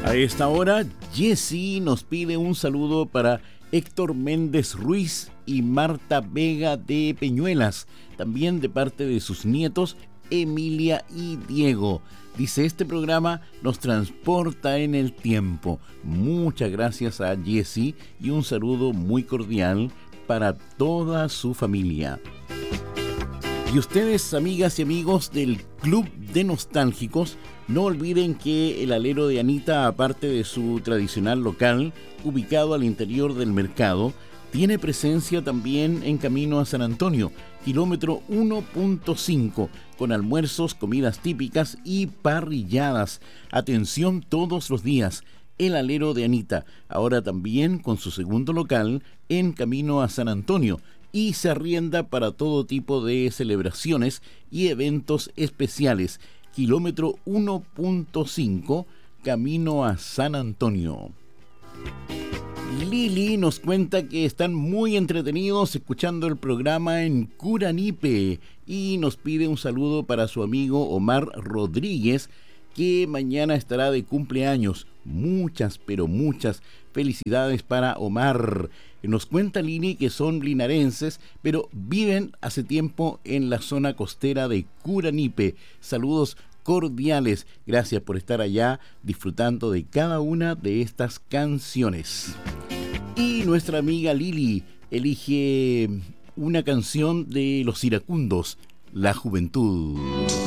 A esta hora, Jessy nos pide un saludo para Héctor Méndez Ruiz y Marta Vega de Peñuelas, también de parte de sus nietos Emilia y Diego. Dice, este programa nos transporta en el tiempo. Muchas gracias a Jessy y un saludo muy cordial para toda su familia. Y ustedes, amigas y amigos del Club de Nostálgicos, no olviden que el alero de Anita, aparte de su tradicional local, ubicado al interior del mercado, tiene presencia también en camino a San Antonio, kilómetro 1.5, con almuerzos, comidas típicas y parrilladas. Atención todos los días. El alero de Anita, ahora también con su segundo local en camino a San Antonio, y se arrienda para todo tipo de celebraciones y eventos especiales. Kilómetro 1.5, camino a San Antonio. Lili nos cuenta que están muy entretenidos escuchando el programa en Curanipe y nos pide un saludo para su amigo Omar Rodríguez, que mañana estará de cumpleaños. Muchas, pero muchas felicidades para Omar. Nos cuenta Lili que son linarenses, pero viven hace tiempo en la zona costera de Curanipe. Saludos cordiales. Gracias por estar allá disfrutando de cada una de estas canciones. Y nuestra amiga Lili elige una canción de Los Iracundos, La Juventud.